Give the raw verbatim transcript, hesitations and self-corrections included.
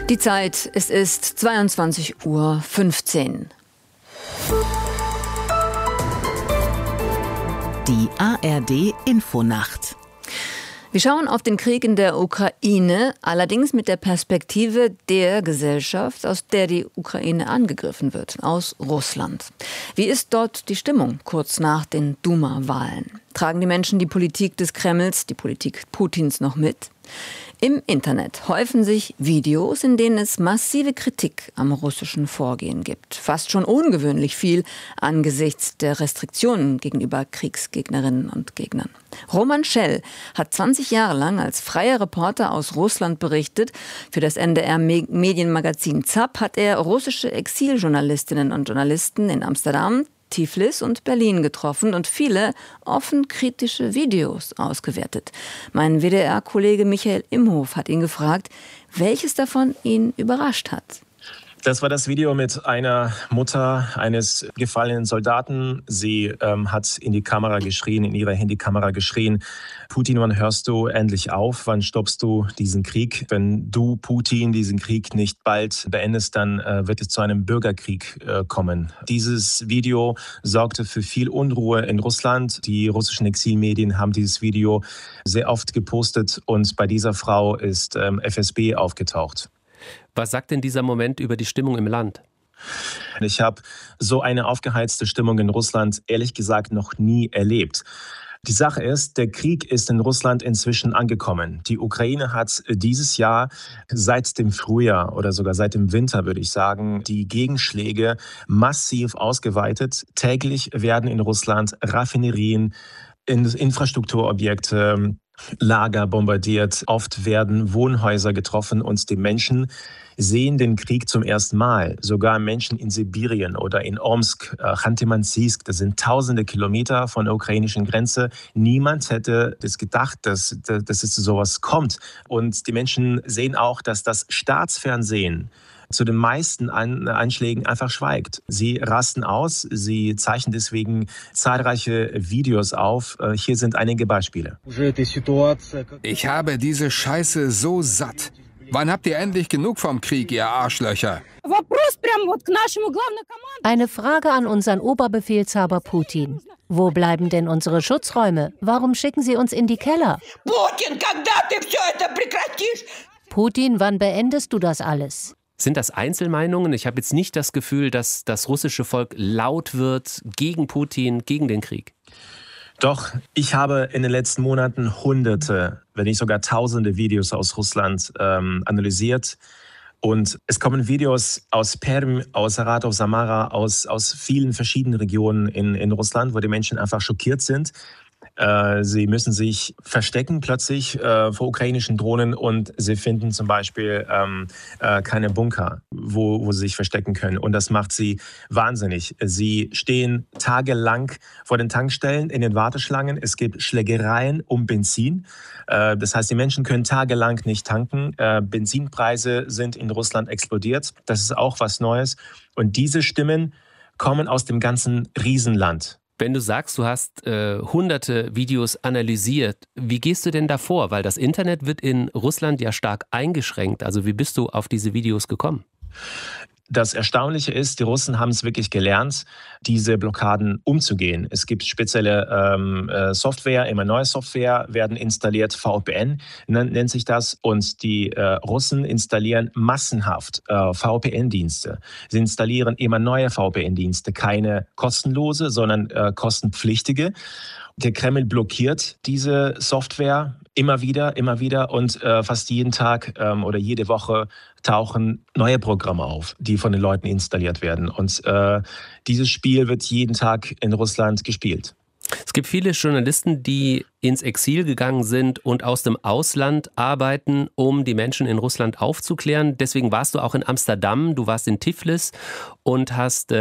Die Zeit, es ist zweiundzwanzig Uhr fünfzehn. Die A R D-Infonacht. Wir schauen auf den Krieg in der Ukraine, allerdings mit der Perspektive der Gesellschaft, aus der die Ukraine angegriffen wird, aus Russland. Wie ist dort die Stimmung kurz nach den Duma-Wahlen? Tragen die Menschen die Politik des Kremls, die Politik Putins noch mit? Im Internet häufen sich Videos, in denen es massive Kritik am russischen Vorgehen gibt. Fast schon ungewöhnlich viel angesichts der Restriktionen gegenüber Kriegsgegnerinnen und Gegnern. Roman Schell hat zwanzig Jahre lang als freier Reporter aus Russland berichtet. Für das N D R-Medienmagazin ZAP hat er russische Exiljournalistinnen und Journalisten in Amsterdam, Tiflis und Berlin getroffen und viele offen kritische Videos ausgewertet. Mein W D R-Kollege Michael Imhof hat ihn gefragt, welches davon ihn überrascht hat. Das war das Video mit einer Mutter eines gefallenen Soldaten. Sie ähm, hat in die Kamera geschrien, in ihre Handykamera geschrien: Putin, wann hörst du endlich auf? Wann stoppst du diesen Krieg? Wenn du, Putin, diesen Krieg nicht bald beendest, dann äh, wird es zu einem Bürgerkrieg äh, kommen. Dieses Video sorgte für viel Unruhe in Russland. Die russischen Exilmedien haben dieses Video sehr oft gepostet und bei dieser Frau ist ähm, F S B aufgetaucht. Was sagt denn dieser Moment über die Stimmung im Land? Ich habe so eine aufgeheizte Stimmung in Russland ehrlich gesagt noch nie erlebt. Die Sache ist, der Krieg ist in Russland inzwischen angekommen. Die Ukraine hat dieses Jahr seit dem Frühjahr oder sogar seit dem Winter, würde ich sagen, die Gegenschläge massiv ausgeweitet. Täglich werden in Russland Raffinerien, Infrastrukturobjekte, Lager bombardiert. Oft werden Wohnhäuser getroffen und die Menschen sehen den Krieg zum ersten Mal. Sogar Menschen in Sibirien oder in Omsk, Chanty-Mansijsk, das sind tausende Kilometer von der ukrainischen Grenze. Niemand hätte das gedacht, dass, dass es zu sowas kommt. Und die Menschen sehen auch, dass das Staatsfernsehen zu den meisten Einschlägen einfach schweigt. Sie rasten aus, sie zeichnen deswegen zahlreiche Videos auf. Hier sind einige Beispiele. Ich habe diese Scheiße so satt. Wann habt ihr endlich genug vom Krieg, ihr Arschlöcher? Eine Frage an unseren Oberbefehlshaber Putin. Wo bleiben denn unsere Schutzräume? Warum schicken Sie uns in die Keller? Putin, wann beendest du das alles? Sind das Einzelmeinungen? Ich habe jetzt nicht das Gefühl, dass das russische Volk laut wird gegen Putin, gegen den Krieg. Doch, ich habe in den letzten Monaten hunderte, wenn nicht sogar tausende Videos aus Russland ähm, analysiert. Und es kommen Videos aus Perm, aus Saratov, Samara, aus, aus vielen verschiedenen Regionen in, in Russland, wo die Menschen einfach schockiert sind. Sie müssen sich verstecken plötzlich äh, vor ukrainischen Drohnen und sie finden zum Beispiel ähm, äh, keine Bunker, wo, wo sie sich verstecken können. Und das macht sie wahnsinnig. Sie stehen tagelang vor den Tankstellen in den Warteschlangen. Es gibt Schlägereien um Benzin. Äh, das heißt, die Menschen können tagelang nicht tanken. Äh, Benzinpreise sind in Russland explodiert. Das ist auch was Neues. Und diese Stimmen kommen aus dem ganzen Riesenland. Wenn du sagst, du hast äh, hunderte Videos analysiert, wie gehst du denn davor? Weil das Internet wird in Russland ja stark eingeschränkt. Also wie bist du auf diese Videos gekommen? Das Erstaunliche ist, die Russen haben es wirklich gelernt, diese Blockaden umzugehen. Es gibt spezielle ähm, Software, immer neue Software werden installiert, V P N nennt sich das. Und die äh, Russen installieren massenhaft äh, V P N-Dienste. Sie installieren immer neue V P N-Dienste, keine kostenlose, sondern äh, kostenpflichtige. Der Kreml blockiert diese Software immer wieder, immer wieder und äh, fast jeden Tag ähm, oder jede Woche tauchen neue Programme auf, die von den Leuten installiert werden. Und äh, dieses Spiel wird jeden Tag in Russland gespielt. Es gibt viele Journalisten, die ins Exil gegangen sind und aus dem Ausland arbeiten, um die Menschen in Russland aufzuklären. Deswegen warst du auch in Amsterdam, du warst in Tiflis und hast